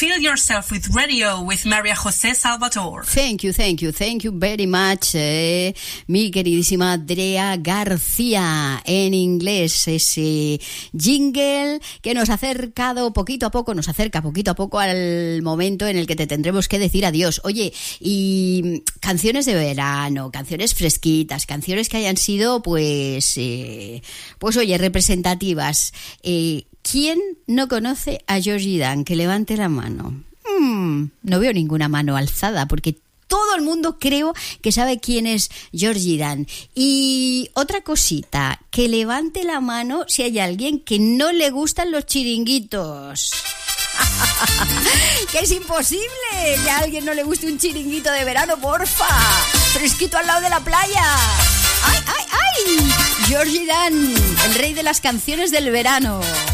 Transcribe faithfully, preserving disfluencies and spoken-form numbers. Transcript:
Feel yourself with radio with María José Salvatore. Thank you, thank you, thank you very much, eh, mi queridísima Andrea García, en inglés, ese jingle que nos ha acercado poquito a poco, nos acerca poquito a poco al momento en el que te tendremos que decir adiós. Oye, y canciones de verano, canciones fresquitas, canciones que hayan sido, pues, eh, pues oye, representativas. Eh, ¿Quién no conoce a Georgie Dan? Que levante la mano. Hmm, no veo ninguna mano alzada, porque todo el mundo creo que sabe quién es Georgie Dan. Y otra cosita, que levante la mano si hay alguien que no le gustan los chiringuitos. ¡Que es imposible que a alguien no le guste un chiringuito de verano, porfa! Fresquito al lado de la playa. ¡Ay, ay, ay! Georgie Dan, el rey de las canciones del verano.